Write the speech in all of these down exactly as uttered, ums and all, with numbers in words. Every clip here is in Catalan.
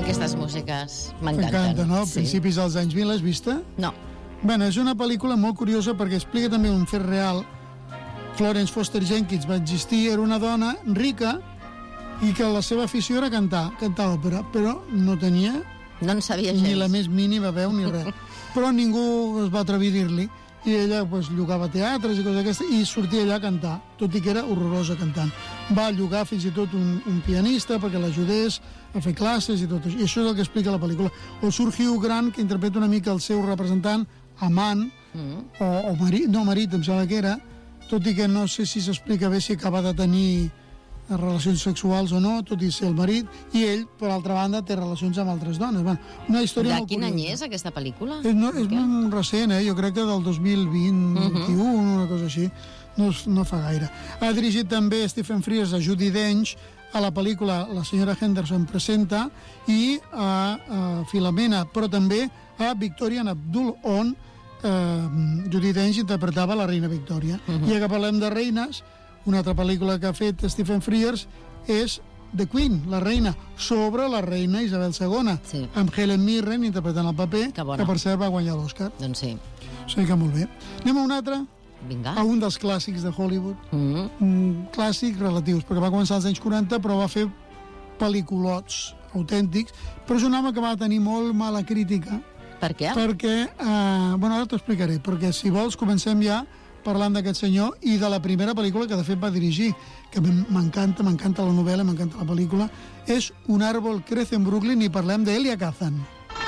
Aquestes músiques m'encanten. M'encanta, no? Sí. Principis dels anys mil, l'has vista? No. Bueno, és una pel·lícula molt curiosa perquè explica també un fet real. Florence Foster Jenkins va existir, era una dona rica i que la seva afició era cantar, cantar òpera, però no tenia No en sabia gens. ni la més mínima veu ni res. Però ningú es va atrevir a dir-li i ella pues, llogava teatres i coses d'aquestes i sortia allà a cantar, tot i que era horrorosa cantant. Va llogar fins i tot un, un pianista perquè l'ajudés a fer classes i tot això. I això és el que explica la pel·lícula. O surt Hugh Grant, que interpreta una mica el seu representant, amant, mm. o, o marit, no marit, em sembla que era, tot i que no sé si s'explica bé si acaba de tenir relacions sexuals o no, tot i ser el marit, i ell, per altra banda, té relacions amb altres dones. Bueno, una història De molt quin curiosa. any és aquesta pel·lícula? És, no, és molt recent, eh? Jo crec que del dos mil vint, Uh-huh. vint u, una cosa així. No, es- no fa gaire. Ha dirigit també Stephen Frears a Judi Dench a la pel·lícula La senyora Henderson presenta i a, a Filomena, però també a Victoria and Abdul on eh, Judi Dench interpretava la reina Victòria. Uh-huh. I ja que parlem de reines, una altra pel·lícula que ha fet Stephen Frears és The Queen, la reina, sobre la reina Isabel segona, Sí. amb Helen Mirren interpretant el paper, Que bona. que per cert va guanyar l'Oscar. Doncs sí. O sigui que molt bé. Anem a un altre, Vinga. a un dels clàssics de Hollywood. Mm. Mm, clàssics relatius, perquè va començar als anys quaranta, però va fer pel·lículots autèntics, però és un home que va tenir molt mala crítica, Per què? perquè, eh, bueno, ara t'ho explicaré, perquè si vols comencem ja parlant d'aquest senyor i de la primera pel·lícula que de fet va dirigir, que m'encanta, m'encanta la novel·la, m'encanta la pel·lícula, és Un árbol crece en Brooklyn i parlem d'Elia Kazan.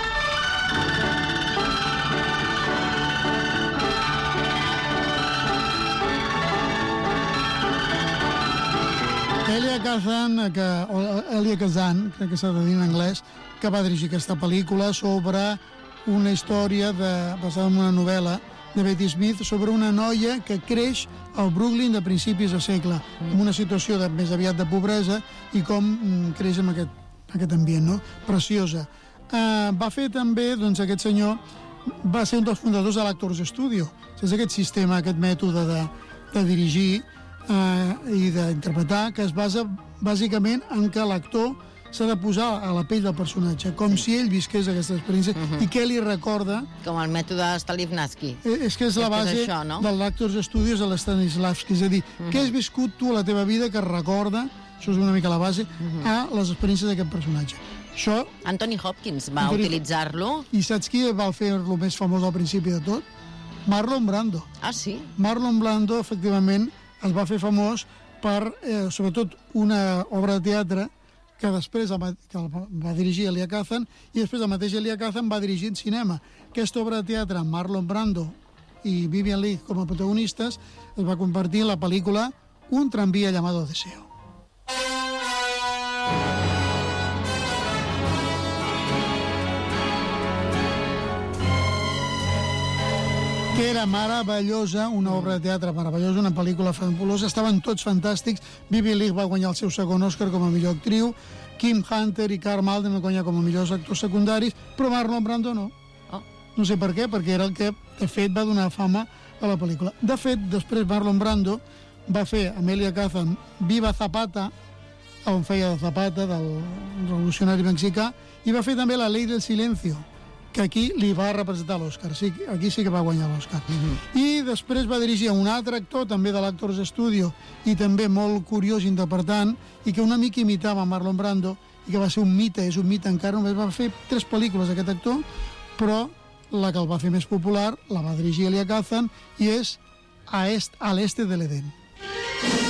Elia Kazan, que, o Elia Kazan, crec que s'ha de dir en anglès, que va dirigir aquesta pel·lícula sobre una història de, basada en una novel·la de Betty Smith sobre una noia que creix al Brooklyn de principis de segle, mm. en una situació de, més aviat de pobresa i com mm, creix en aquest, aquest ambient, no? Preciosa. Uh, va fer també, doncs, aquest senyor va ser un dels fundadors de l'Actors Studio, és aquest sistema, aquest mètode de, de dirigir eh, i d'interpretar, que es basa bàsicament en que l'actor s'ha de posar a la pell del personatge, com sí. si ell visqués aquesta experiència, uh-huh. i què li recorda. Com el mètode Stanislavski. Eh, és que és la base és això, no? de l'Actors Studios de l'Stanislavski, és a dir, uh-huh. què has viscut tu a la teva vida que recorda, això és una mica la base, uh-huh. a les experiències d'aquest personatge. Això, Anthony Hopkins va Anthony... utilitzar-lo. I saps qui va fer-lo més famós al principi de tot? Marlon Brando. Ah, sí? Marlon Brando, efectivament, es va fer famós per, eh, sobretot, una obra de teatre que després el, que el va dirigir Elia Kazan, i després el mateix Elia Kazan va dirigir en cinema. Aquesta obra de teatre amb Marlon Brando i Vivian Leigh com a protagonistes es va convertir en la pel·lícula Un tranvía llamado Deseo. Que era meravellosa, una obra de teatre meravellosa, una pel·lícula fabulosa, estaven tots fantàstics. Vivian Leigh va guanyar el seu segon Oscar com a millor actriu, Kim Hunter i Karl Malden van guanyar com a millors actors secundaris, però Marlon Brando no. Oh. No sé per què, perquè era el que, de fet, va donar fama a la pel·lícula. De fet, després Marlon Brando va fer amb Elia Kazan Viva Zapata, on feia de Zapata, del revolucionari mexicà, i va fer també La Ley del Silencio, que aquí li va representar l'Oscar. Sí, aquí sí que va guanyar l'Oscar. Uh-huh. I després va dirigir a un altre actor, també de l'Actors Studio, i també molt curiós interpretant, i que una mica imitava Marlon Brando, i que va ser un mite, és un mite encara, només va fer tres pel·lícules aquest actor, però la que el va fer més popular la va dirigir Elia Kazan, i és A, est, a l'este de l'Eden.